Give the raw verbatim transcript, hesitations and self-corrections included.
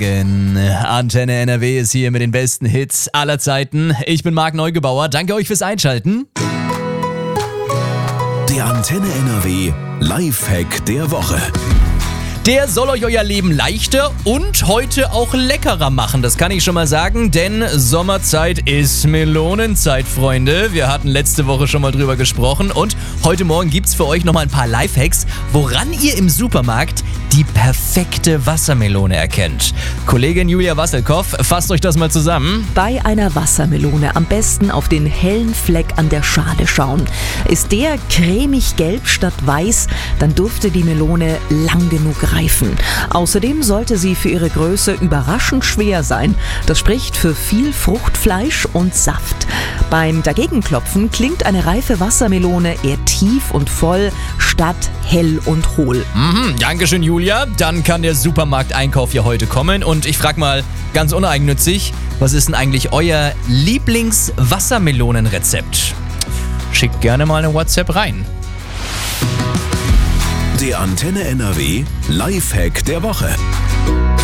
Antenne N R W ist hier mit den besten Hits aller Zeiten. Ich bin Marc Neugebauer. Danke euch fürs Einschalten. Der Antenne N R W Lifehack der Woche. Der soll euch euer Leben leichter und heute auch leckerer machen. Das kann ich schon mal sagen, denn Sommerzeit ist Melonenzeit, Freunde. Wir hatten letzte Woche schon mal drüber gesprochen und heute Morgen gibt's für euch nochmal ein paar Lifehacks, woran ihr im Supermarkt die perfekte Wassermelone erkennt. Kollegin Julia Wasselkoff, fasst euch das mal zusammen. Bei einer Wassermelone am besten auf den hellen Fleck an der Schale schauen. Ist der cremig gelb statt weiß, dann dürfte die Melone lang genug reifen. Außerdem sollte sie für ihre Größe überraschend schwer sein. Das spricht für viel Fruchtfleisch und Saft. Beim Dagegenklopfen klingt eine reife Wassermelone eher tief und voll statt hell und hohl. Mhm, Dankeschön, Julia. Dann kann der Supermarkteinkauf ja heute kommen. Und ich frage mal ganz uneigennützig, was ist denn eigentlich euer Lieblings-Wassermelonenrezept? Schickt gerne mal eine WhatsApp rein. Der Antenne N R W Lifehack der Woche.